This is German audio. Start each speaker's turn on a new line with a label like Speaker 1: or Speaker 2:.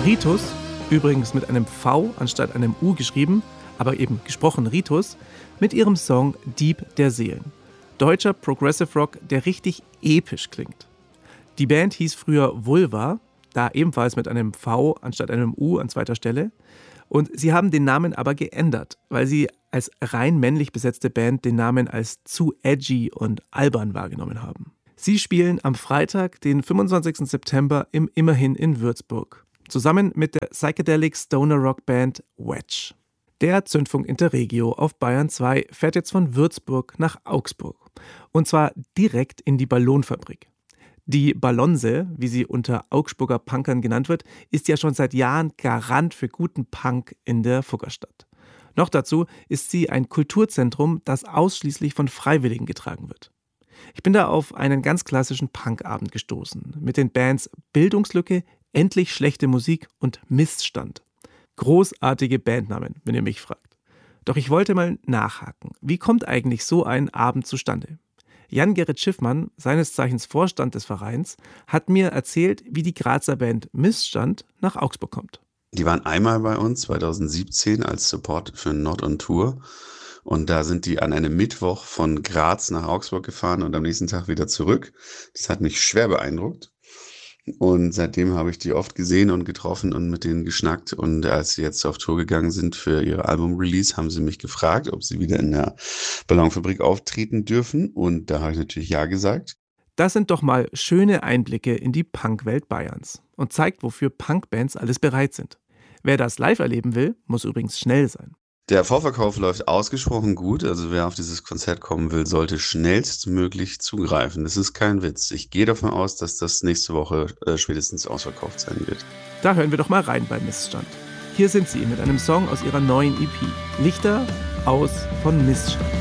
Speaker 1: Ritus, übrigens mit einem V anstatt einem U geschrieben, aber eben gesprochen Ritus, mit ihrem Song Dieb der Seelen. Deutscher Progressive Rock, der richtig episch klingt. Die Band hieß früher Vulva, da ebenfalls mit einem V anstatt einem U an zweiter Stelle. Und sie haben den Namen aber geändert, weil sie als rein männlich besetzte Band den Namen als zu edgy und albern wahrgenommen haben. Sie spielen am Freitag, den 25. September im Immerhin in Würzburg, zusammen mit der Psychedelic Stoner Rock Band Wedge. Der Zündfunk Interregio auf Bayern 2 fährt jetzt von Würzburg nach Augsburg. Und zwar direkt in die Ballonfabrik. Die Ballonse, wie sie unter Augsburger Punkern genannt wird, ist ja schon seit Jahren Garant für guten Punk in der Fuggerstadt. Noch dazu ist sie ein Kulturzentrum, das ausschließlich von Freiwilligen getragen wird. Ich bin da auf einen ganz klassischen Punkabend gestoßen, mit den Bands Bildungslücke, Endlich schlechte Musik und Missstand. Großartige Bandnamen, wenn ihr mich fragt. Doch ich wollte mal nachhaken, wie kommt eigentlich so ein Abend zustande? Jan-Gerrit Schiffmann, seines Zeichens Vorstand des Vereins, hat mir erzählt, wie die Grazer Band Missstand nach Augsburg kommt.
Speaker 2: Die waren einmal bei uns 2017 als Support für Not on Tour. Und da sind die an einem Mittwoch von Graz nach Augsburg gefahren und am nächsten Tag wieder zurück. Das hat mich schwer beeindruckt. Und seitdem habe ich die oft gesehen und getroffen und mit denen geschnackt. Und als sie jetzt auf Tour gegangen sind für ihr Album-Release, haben sie mich gefragt, ob sie wieder in der Ballonfabrik auftreten dürfen. Und da habe ich natürlich ja gesagt.
Speaker 1: Das sind doch mal schöne Einblicke in die Punkwelt Bayerns und zeigt, wofür Punkbands alles bereit sind. Wer das live erleben will, muss übrigens schnell sein.
Speaker 2: Der Vorverkauf läuft ausgesprochen gut. Also wer auf dieses Konzert kommen will, sollte schnellstmöglich zugreifen. Das ist kein Witz. Ich gehe davon aus, dass das nächste Woche spätestens ausverkauft sein wird.
Speaker 1: Da hören wir doch mal rein bei Missstand. Hier sind sie mit einem Song aus ihrer neuen EP. Lichter aus von Missstand.